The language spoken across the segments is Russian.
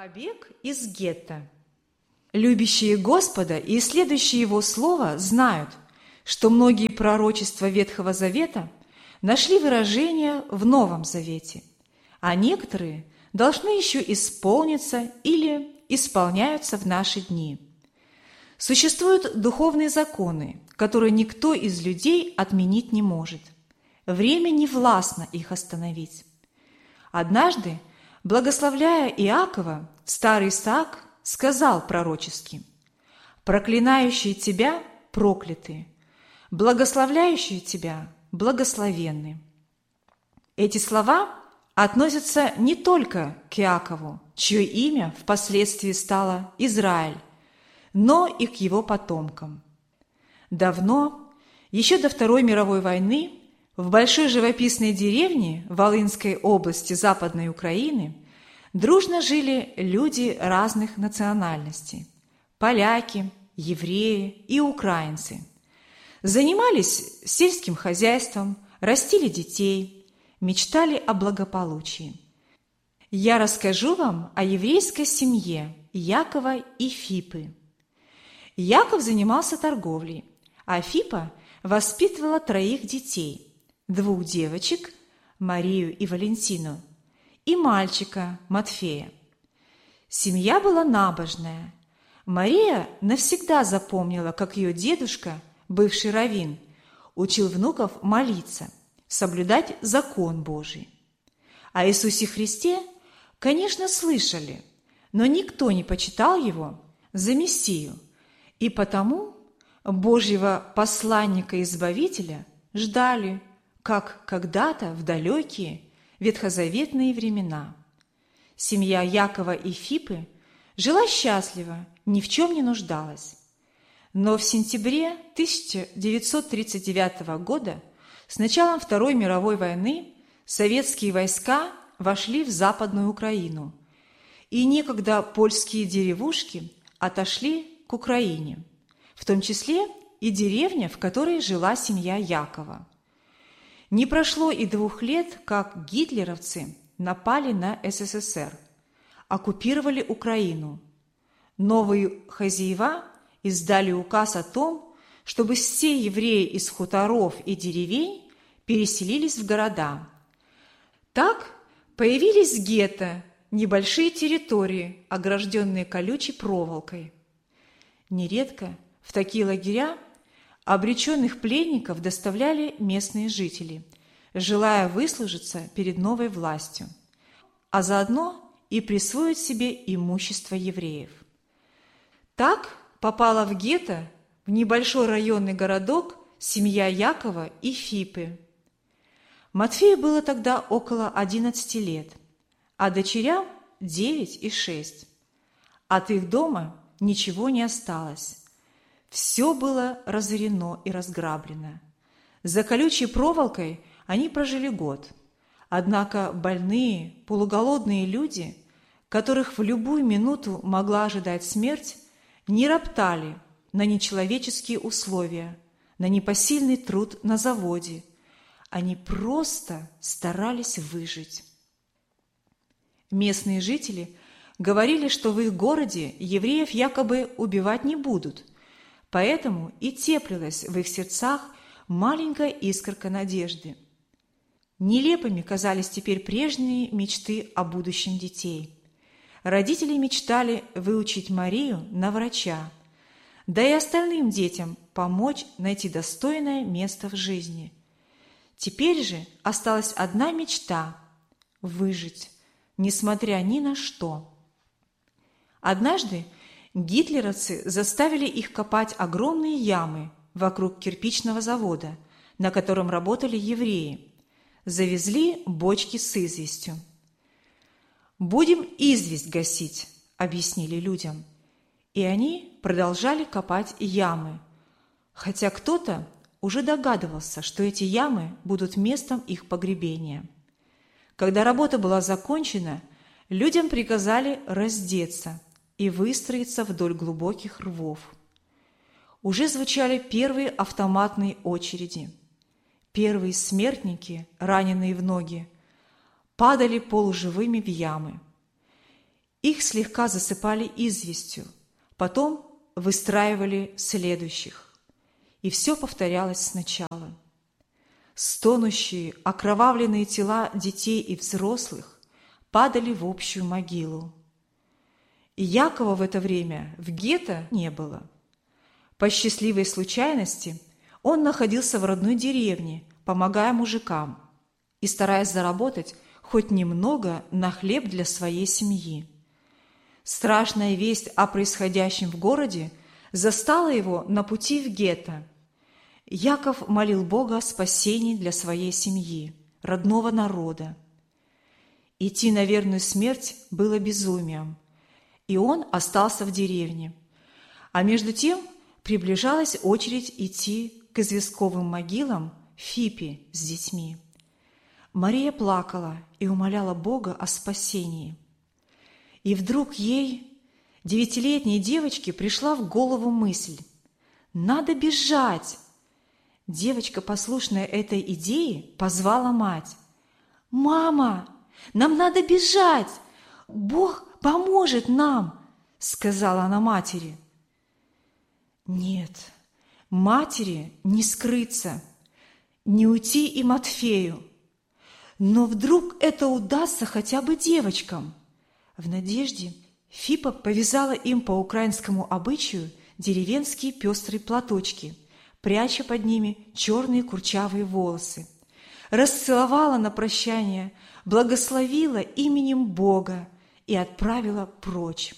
Побег из гетто. Любящие Господа и исследующие Его Слово знают, что многие пророчества Ветхого Завета нашли выражение в Новом Завете, а некоторые должны еще исполниться или исполняются в наши дни. Существуют духовные законы, которые никто из людей отменить не может. Время не властно их остановить. Однажды, благословляя Иакова, старый Исаак сказал пророчески: «Проклинающие тебя прокляты, благословляющие тебя благословенны». Эти слова относятся не только к Иакову, чье имя впоследствии стало Израиль, но и к его потомкам. Давно, еще до Второй мировой войны, в большой живописной деревне Волынской области Западной Украины дружно жили люди разных национальностей – поляки, евреи и украинцы. Занимались сельским хозяйством, растили детей, мечтали о благополучии. Я расскажу вам о еврейской семье Якова и Фипы. Яков занимался торговлей, а Фипа воспитывала 3 детей – 2 девочек, Марию и Валентину, и мальчика, Матфея. Семья была набожная. Мария навсегда запомнила, как ее дедушка, бывший раввин, учил внуков молиться, соблюдать закон Божий. О Иисусе Христе, конечно, слышали, но никто не почитал Его за Мессию, и потому Божьего посланника-избавителя ждали, как когда-то в далекие ветхозаветные времена. Семья Якова и Фипы жила счастливо, ни в чем не нуждалась. Но в сентябре 1939 года, с началом Второй мировой войны, советские войска вошли в Западную Украину, и некогда польские деревушки отошли к Украине, в том числе и деревня, в которой жила семья Якова. Не прошло и 2 лет, как гитлеровцы напали на СССР, оккупировали Украину. Новые хозяева издали указ о том, чтобы все евреи из хуторов и деревень переселились в города. Так появились гетто, небольшие территории, огражденные колючей проволокой. Нередко в такие лагеря обреченных пленников доставляли местные жители, желая выслужиться перед новой властью, а заодно и присвоить себе имущество евреев. Так попала в гетто, в небольшой районный городок, семья Якова и Фипы. Матфею было тогда около 11 лет, а дочерям 9 и 6. От их дома ничего не осталось. Все было разорено и разграблено. За колючей проволокой они прожили год. Однако больные, полуголодные люди, которых в любую минуту могла ожидать смерть, не роптали на нечеловеческие условия, на непосильный труд на заводе. Они просто старались выжить. Местные жители говорили, что в их городе евреев якобы убивать не будут, поэтому и теплилась в их сердцах маленькая искорка надежды. Нелепыми казались теперь прежние мечты о будущем детей. Родители мечтали выучить Марию на врача, да и остальным детям помочь найти достойное место в жизни. Теперь же осталась одна мечта – выжить, несмотря ни на что. Однажды гитлеровцы заставили их копать огромные ямы вокруг кирпичного завода, на котором работали евреи. Завезли бочки с известью. «Будем известь гасить», – объяснили людям. И они продолжали копать ямы, хотя кто-то уже догадывался, что эти ямы будут местом их погребения. Когда работа была закончена, людям приказали раздеться и выстроиться вдоль глубоких рвов. Уже звучали первые автоматные очереди. Первые смертники, раненые в ноги, падали полуживыми в ямы. Их слегка засыпали известью, потом выстраивали следующих. И все повторялось сначала. Стонущие, окровавленные тела детей и взрослых падали в общую могилу. И Якова в это время в гетто не было. По счастливой случайности он находился в родной деревне, помогая мужикам и стараясь заработать хоть немного на хлеб для своей семьи. Страшная весть о происходящем в городе застала его на пути в гетто. Яков молил Бога о спасении для своей семьи, родного народа. Идти на верную смерть было безумием, и он остался в деревне. А между тем приближалась очередь идти к известковым могилам Фипи с детьми. Мария плакала и умоляла Бога о спасении. И вдруг ей, 9-летней девочке, пришла в голову мысль: «Надо бежать!» Девочка, послушная этой идее, позвала мать. «Мама, нам надо бежать! Бог поможет нам!» – сказала она матери. Нет, матери не скрыться, не уйти и Матфею. Но вдруг это удастся хотя бы девочкам. В надежде Фипа повязала им по украинскому обычаю деревенские пестрые платочки, пряча под ними черные курчавые волосы. Расцеловала на прощание, благословила именем Бога и отправила прочь.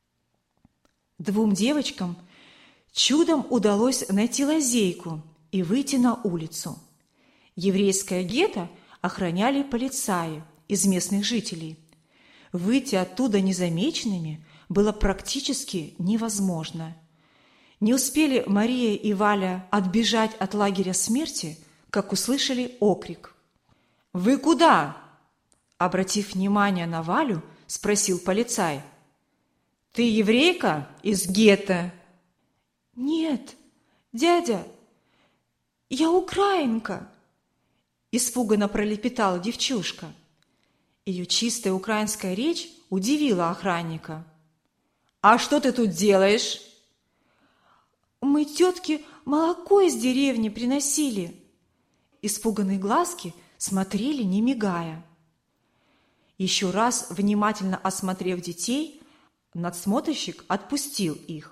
2 девочкам чудом удалось найти лазейку и выйти на улицу. Еврейское гетто охраняли полицаи из местных жителей. Выйти оттуда незамеченными было практически невозможно. Не успели Мария и Валя отбежать от лагеря смерти, как услышали окрик. «Вы куда?» Обратив внимание на Валю, спросил полицай. «Ты еврейка из гетто?» «Нет, дядя, я украинка», – испуганно пролепетала девчушка. Ее чистая украинская речь удивила охранника. «А что ты тут делаешь?» «Мы тетке молоко из деревни приносили». Испуганные глазки смотрели, не мигая. Еще раз, внимательно осмотрев детей, надсмотрщик отпустил их.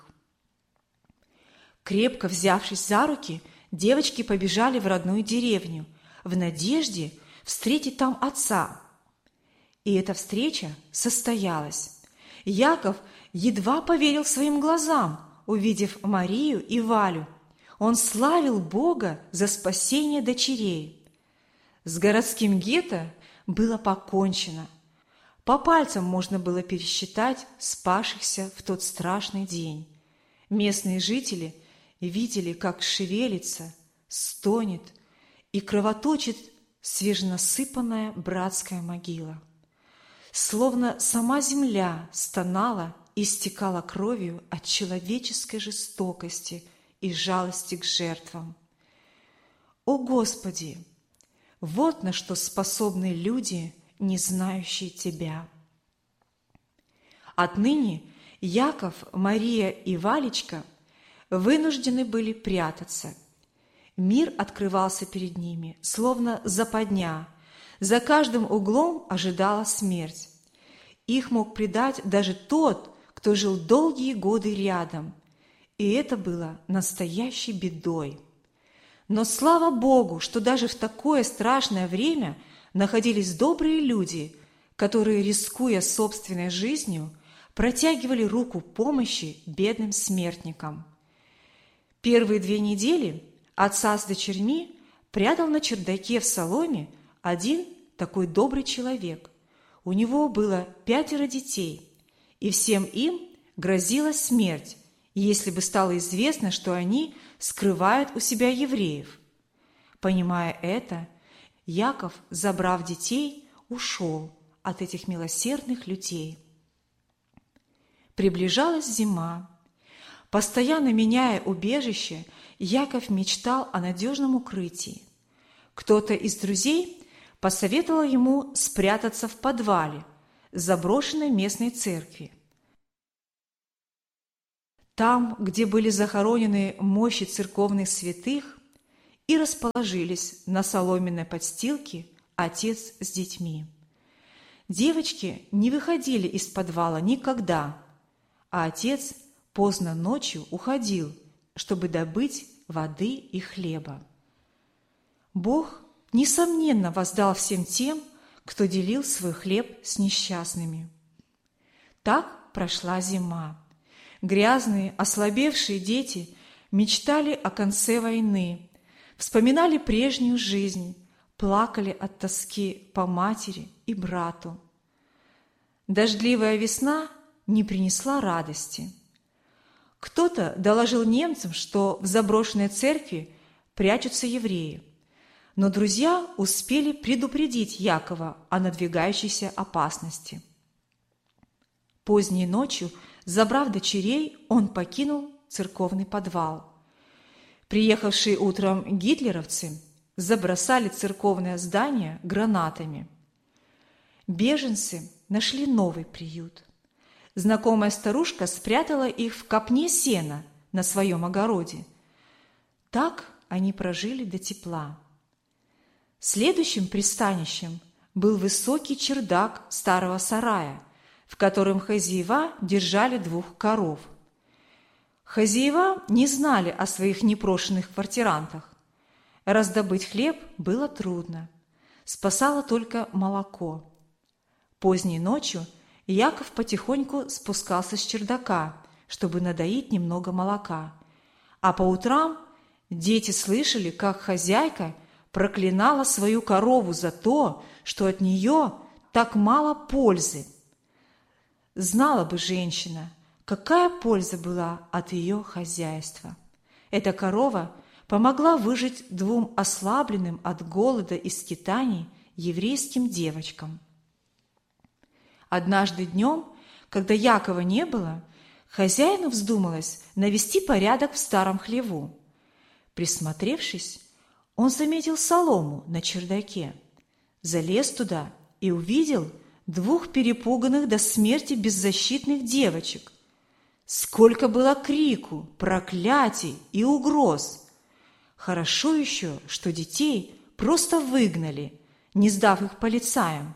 Крепко взявшись за руки, девочки побежали в родную деревню в надежде встретить там отца. И эта встреча состоялась. Яков едва поверил своим глазам, увидев Марию и Валю. Он славил Бога за спасение дочерей. С городским гетто было покончено. По пальцам можно было пересчитать спасшихся в тот страшный день. Местные жители видели, как шевелится, стонет и кровоточит свеженасыпанная братская могила. Словно сама земля стонала и истекала кровью от человеческой жестокости и жалости к жертвам. О Господи! Вот на что способны люди, не знающие Тебя. Отныне Яков, Мария и Валечка вынуждены были прятаться. Мир открывался перед ними, словно западня. За каждым углом ожидала смерть. Их мог предать даже тот, кто жил долгие годы рядом. И это было настоящей бедой. Но слава Богу, что даже в такое страшное время находились добрые люди, которые, рискуя собственной жизнью, протягивали руку помощи бедным смертникам. Первые 2 недели отца с дочерьми прятал на чердаке в соломе один такой добрый человек. У него было 5 детей, и всем им грозила смерть, если бы стало известно, что они скрывают у себя евреев. Понимая это, Яков, забрав детей, ушел от этих милосердных людей. Приближалась зима. Постоянно меняя убежище, Яков мечтал о надежном укрытии. Кто-то из друзей посоветовал ему спрятаться в подвале, заброшенной местной церкви. Там, где были захоронены мощи церковных святых, и расположились на соломенной подстилке отец с детьми. Девочки не выходили из подвала никогда, а отец поздно ночью уходил, чтобы добыть воды и хлеба. Бог, несомненно, воздал всем тем, кто делил свой хлеб с несчастными. Так прошла зима. Грязные, ослабевшие дети мечтали о конце войны, вспоминали прежнюю жизнь, плакали от тоски по матери и брату. Дождливая весна не принесла радости. Кто-то доложил немцам, что в заброшенной церкви прячутся евреи, но друзья успели предупредить Якова о надвигающейся опасности. Поздней ночью, забрав дочерей, он покинул церковный подвал. Приехавшие утром гитлеровцы забросали церковное здание гранатами. Беженцы нашли новый приют. Знакомая старушка спрятала их в копне сена на своем огороде. Так они прожили до тепла. Следующим пристанищем был высокий чердак старого сарая, в котором хозяева держали 2 коров. Хозяева не знали о своих непрошенных квартирантах. Раздобыть хлеб было трудно. Спасало только молоко. Поздней ночью Яков потихоньку спускался с чердака, чтобы надоить немного молока. А по утрам дети слышали, как хозяйка проклинала свою корову за то, что от нее так мало пользы. Знала бы женщина, какая польза была от ее хозяйства. Эта корова помогла выжить 2 ослабленным от голода и скитаний еврейским девочкам. Однажды днем, когда Якова не было, хозяину вздумалось навести порядок в старом хлеву. Присмотревшись, он заметил солому на чердаке, залез туда и увидел 2 перепуганных до смерти беззащитных девочек. Сколько было крику, проклятий и угроз! Хорошо еще, что детей просто выгнали, не сдав их полицаям.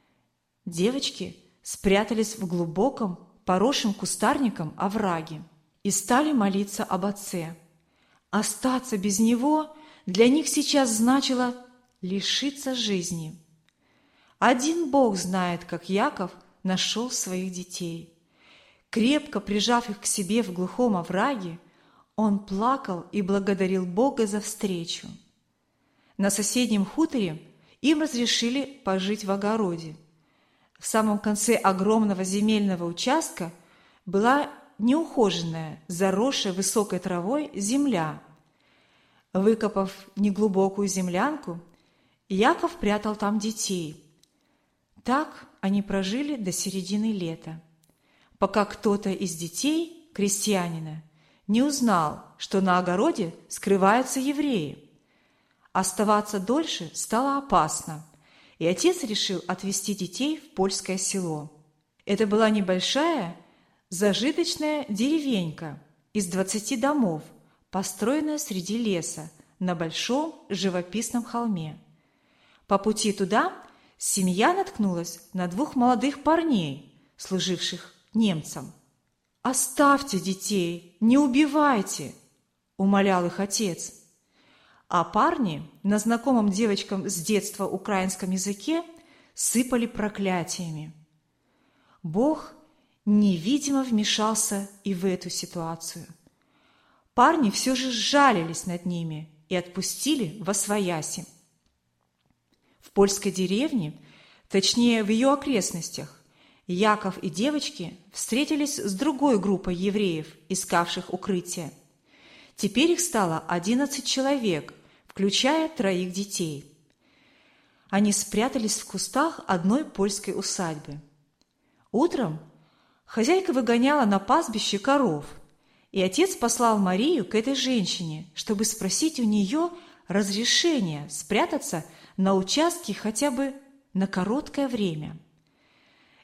Девочки спрятались в глубоком, поросшем кустарником овраге и стали молиться об отце. Остаться без него для них сейчас значило лишиться жизни. Один Бог знает, как Яков нашел своих детей. Крепко прижав их к себе в глухом овраге, он плакал и благодарил Бога за встречу. На соседнем хуторе им разрешили пожить в огороде. В самом конце огромного земельного участка была неухоженная, заросшая высокой травой земля. Выкопав неглубокую землянку, Яков прятал там детей. Так они прожили до середины лета, пока кто-то из детей крестьянина не узнал, что на огороде скрываются евреи. Оставаться дольше стало опасно, и отец решил отвезти детей в польское село. Это была небольшая, зажиточная деревенька из 20 домов, построенная среди леса на большом живописном холме. По пути туда семья наткнулась на 2 молодых парней, служивших немцам. «Оставьте детей, не убивайте!» – умолял их отец. А парни на знакомом девочкам с детства украинском языке сыпали проклятиями. Бог невидимо вмешался и в эту ситуацию. Парни все же сжалились над ними и отпустили восвояси. В польской деревне, точнее в ее окрестностях, Яков и девочки встретились с другой группой евреев, искавших укрытие. Теперь их стало 11 человек, включая 3 детей. Они спрятались в кустах одной польской усадьбы. Утром хозяйка выгоняла на пастбище коров, и отец послал Марию к этой женщине, чтобы спросить у нее разрешения спрятаться на участке хотя бы на короткое время.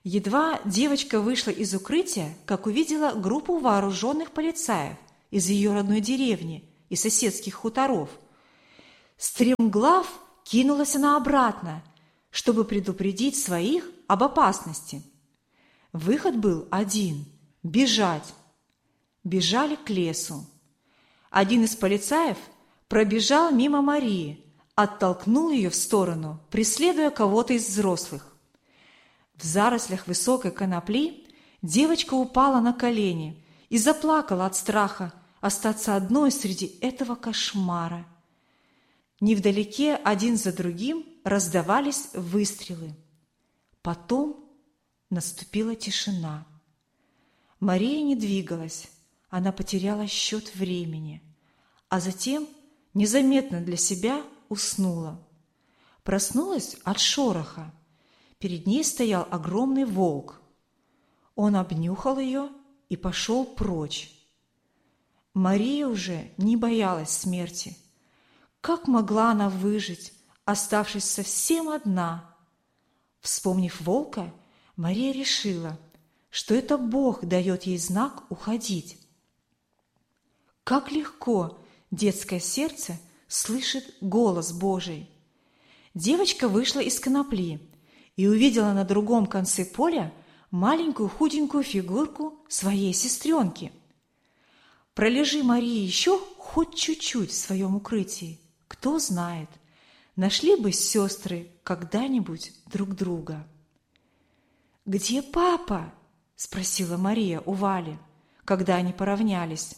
Едва девочка вышла из укрытия, как увидела группу вооруженных полицаев из ее родной деревни и соседских хуторов. Стремглав кинулась она обратно, чтобы предупредить своих об опасности. Выход был один – бежать. Бежали к лесу. Один из полицаев пробежал мимо Марии, оттолкнул ее в сторону, преследуя кого-то из взрослых. В зарослях высокой конопли девочка упала на колени и заплакала от страха остаться одной среди этого кошмара. Невдалеке один за другим раздавались выстрелы. Потом наступила тишина. Мария не двигалась, она потеряла счет времени, а затем незаметно для себя уснула. Проснулась от шороха. Перед ней стоял огромный волк. Он обнюхал ее и пошел прочь. Мария уже не боялась смерти. Как могла она выжить, оставшись совсем одна? Вспомнив волка, Мария решила, что это Бог дает ей знак уходить. Как легко детское сердце слышит голос Божий. Девочка вышла из конопли и увидела на другом конце поля маленькую худенькую фигурку своей сестренки. Пролежи Марии еще хоть чуть-чуть в своем укрытии, кто знает, нашли бы сестры когда-нибудь друг друга. «Где папа?» – спросила Мария у Вали, когда они поравнялись.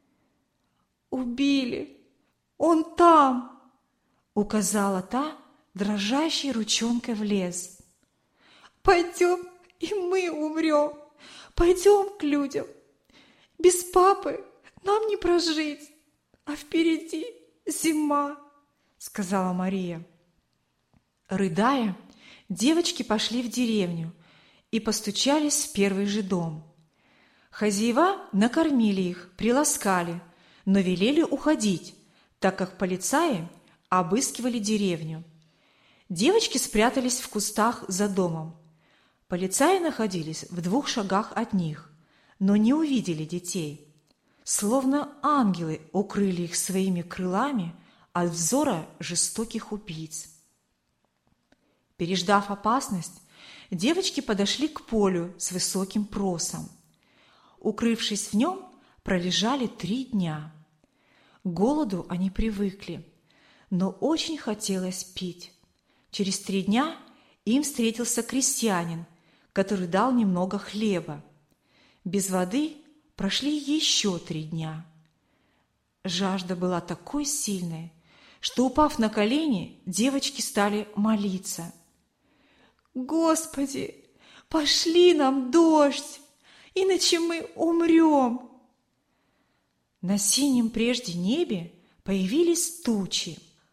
«Убили! Он там!» – указала та дрожащей ручонкой в лес. «Пойдем, и мы умрем! Пойдем к людям! Без папы нам не прожить, а впереди зима!» – сказала Мария. Рыдая, девочки пошли в деревню и постучались в первый же дом. Хозяева накормили их, приласкали, но велели уходить, так как полицаи обыскивали деревню. Девочки спрятались в кустах за домом. Полицаи находились в 2 шагах от них, но не увидели детей. Словно ангелы укрыли их своими крылами от взора жестоких убийц. Переждав опасность, девочки подошли к полю с высоким просом. Укрывшись в нем, пролежали 3 дня. К голоду они привыкли, но очень хотелось пить. Через 3 дня им встретился крестьянин, который дал немного хлеба. Без воды прошли еще 3 дня. Жажда была такой сильной, что, упав на колени, девочки стали молиться. «Господи, пошли нам дождь, иначе мы умрем!» На синем прежде небе появились тучи,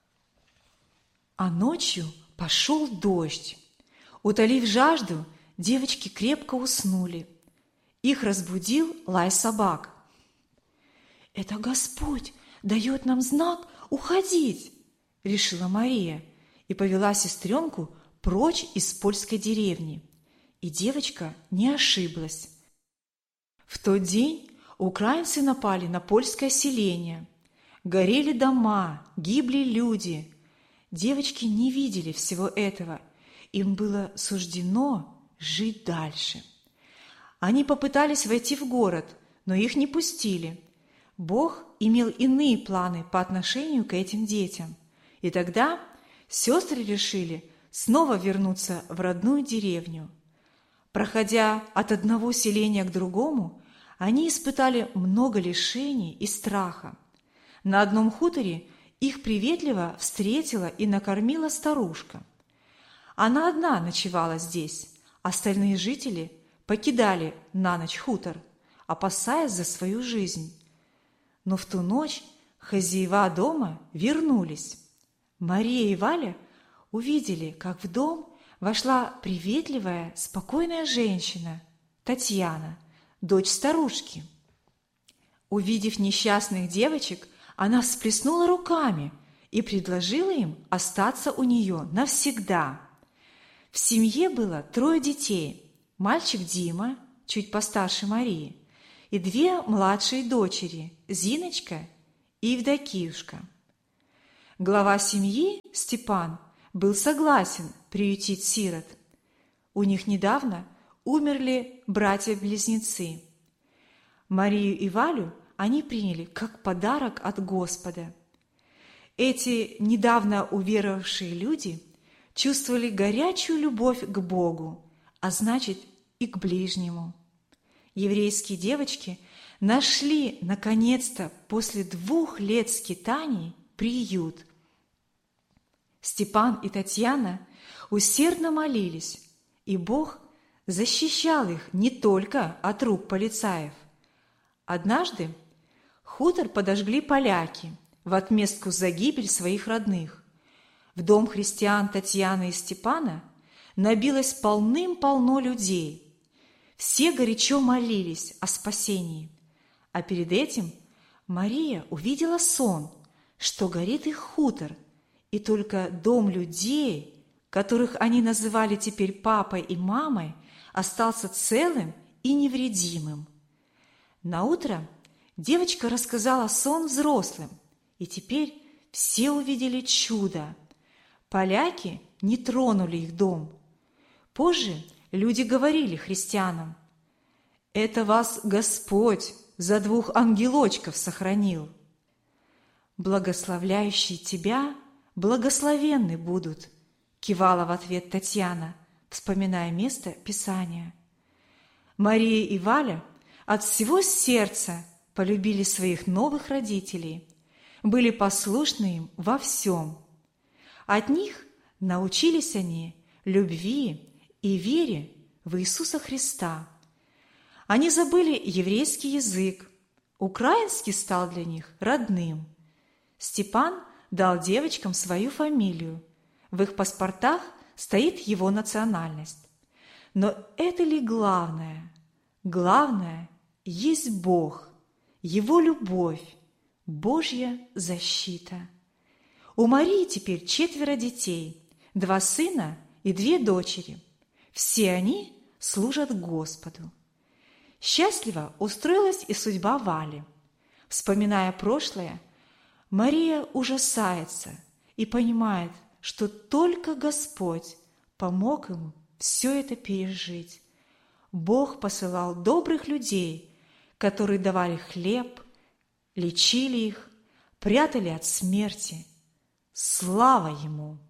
а ночью пошел дождь. Утолив жажду, девочки крепко уснули. Их разбудил лай собак. «Это Господь дает нам знак уходить», – решила Мария и повела сестренку прочь из польской деревни. И девочка не ошиблась. В тот день украинцы напали на польское селение. Горели дома, гибли люди. Девочки не видели всего этого. Им было суждено жить дальше. Они попытались войти в город, но их не пустили. Бог имел иные планы по отношению к этим детям. И тогда сестры решили снова вернуться в родную деревню. Проходя от одного селения к другому, они испытали много лишений и страха. На одном хуторе их приветливо встретила и накормила старушка. Она одна ночевала здесь, остальные жители покидали на ночь хутор, опасаясь за свою жизнь. Но в ту ночь хозяева дома вернулись. Мария и Валя увидели, как в дом вошла приветливая, спокойная женщина, Татьяна, дочь старушки. Увидев несчастных девочек, она всплеснула руками и предложила им остаться у нее навсегда. В семье было 3 детей, мальчик Дима, чуть постарше Марии, и две младшие дочери – Зиночка и Евдокиюшка. Глава семьи Степан был согласен приютить сирот. У них недавно умерли братья-близнецы. Марию и Валю они приняли как подарок от Господа. Эти недавно уверовавшие люди чувствовали горячую любовь к Богу, а значит и к ближнему. Еврейские девочки нашли, наконец-то, после 2 лет скитаний, приют. Степан и Татьяна усердно молились, и Бог защищал их не только от рук полицаев. Однажды хутор подожгли поляки в отместку за гибель своих родных. В дом христиан Татьяны и Степана набилось полным-полно людей. Все горячо молились о спасении. А перед этим Мария увидела сон, что горит их хутор, и только дом людей, которых они называли теперь папой и мамой, остался целым и невредимым. Наутро девочка рассказала сон взрослым, и теперь все увидели чудо. Поляки не тронули их дом. Позже люди говорили христианам: «Это вас Господь за 2 ангелочков сохранил». «Благословляющие тебя благословенны будут», кивала в ответ Татьяна, вспоминая место Писания. Мария и Валя от всего сердца полюбили своих новых родителей, были послушны им во всем. От них научились они любви и вере в Иисуса Христа. Они забыли еврейский язык, украинский стал для них родным. Степан дал девочкам свою фамилию, в их паспортах стоит его национальность. Но это ли главное? Главное есть Бог, Его любовь, Божья защита. У Марии теперь 4 детей, 2 сына и 2 дочери. Все они служат Господу. Счастливо устроилась и судьба Вали. Вспоминая прошлое, Мария ужасается и понимает, что только Господь помог ему все это пережить. Бог посылал добрых людей, которые давали хлеб, лечили их, прятали от смерти. Слава Ему!